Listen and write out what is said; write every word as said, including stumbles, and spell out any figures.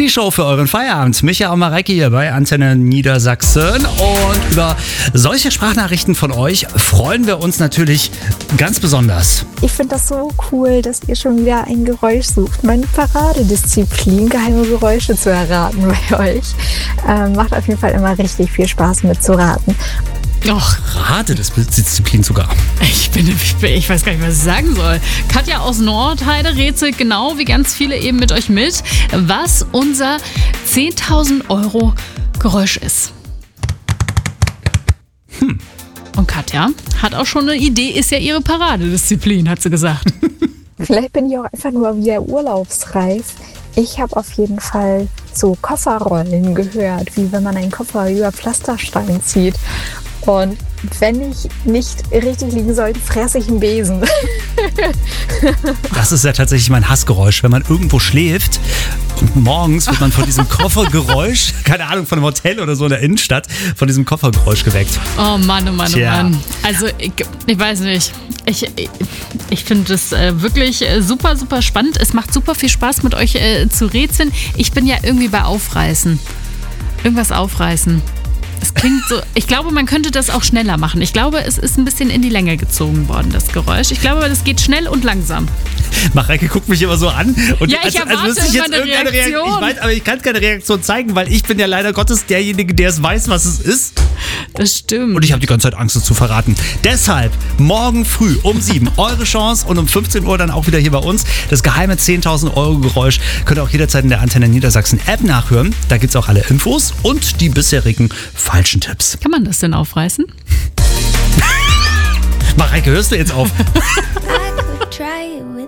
Die Show für euren Feierabend. Micha und Mareike hier bei Antenne Niedersachsen. Und über solche Sprachnachrichten von euch freuen wir uns natürlich ganz besonders. Ich finde das so cool, dass ihr schon wieder ein Geräusch sucht. Meine Paradedisziplin, geheime Geräusche zu erraten bei euch. Ähm, macht auf jeden Fall immer richtig viel Spaß mitzuraten. Och, Rate das Disziplin sogar. Ich bin, ich bin, ich weiß gar nicht, was ich sagen soll. Katja aus Nordheide rätselt genau wie ganz viele eben mit euch mit, was unser zehntausend Euro Geräusch ist. Hm. Und Katja hat auch schon eine Idee, ist ja ihre Paradedisziplin, hat sie gesagt. Vielleicht bin ich auch einfach nur wieder urlaubsreif. Ich habe auf jeden Fall so Kofferrollen gehört, wie wenn man einen Koffer über Pflasterstein zieht. Und wenn ich nicht richtig liegen sollte, fresse ich einen Besen. Das ist ja tatsächlich mein Hassgeräusch, wenn man irgendwo schläft und morgens wird man von diesem Koffergeräusch, keine Ahnung, von einem Hotel oder so in der Innenstadt, von diesem Koffergeräusch geweckt. Oh Mann, oh Mann, Tja. oh Mann. Also ich, ich weiß nicht. Ich, ich, ich finde das äh, wirklich äh, super, super spannend. Es macht super viel Spaß mit euch äh, zu rätseln. Ich bin ja irgendwie bei Aufreißen. Irgendwas aufreißen. Es klingt so, ich glaube, man könnte das auch schneller machen. Ich glaube, es ist ein bisschen in die Länge gezogen worden, das Geräusch. Ich glaube, das geht schnell und langsam. Mareike guckt mich immer so an. Und Ja, ich erwarte müsste ich immer jetzt eine irgendeine Reaktion. Ich weiß, aber ich kann keine Reaktion zeigen, weil ich bin ja leider Gottes derjenige, der es weiß, was es ist. Das stimmt. Und ich habe die ganze Zeit Angst, es zu verraten. Deshalb morgen früh um sieben eure Chance und um fünfzehn Uhr dann auch wieder hier bei uns. Das geheime zehntausend Euro Geräusch könnt ihr auch jederzeit in der Antenne Niedersachsen App nachhören. Da gibt es auch alle Infos und die bisherigen falschen Tipps. Kann man das denn aufreißen? Mareike, hörst du jetzt auf? I could try